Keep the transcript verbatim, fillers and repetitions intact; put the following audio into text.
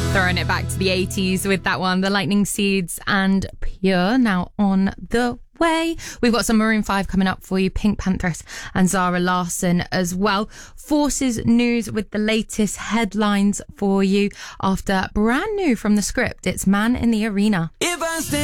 Throwing it back to the eighties with that one, The Lightning Seeds and Pure, now on the way. We've got some Maroon five coming up for you, Pink Panthers and Zara Larsson as well. Forces News with the latest headlines for you after brand new from The Script. It's Man in the Arena. If I stay